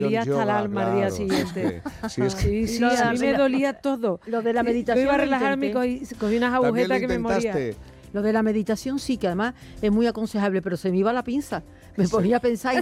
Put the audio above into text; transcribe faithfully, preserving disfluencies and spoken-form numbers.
dolía hasta el yoga, alma al día claro, siguiente. es que- sí, es que- Sí, sí, Lo de a la- mí me dolía todo. Lo de la Yo meditación iba a lo relajarme y intenté. cogí, cogí unas También lo agujetas que me moría. intentaste. Lo de la meditación sí, que además es muy aconsejable, pero se me iba la pinza. Me ponía a pensar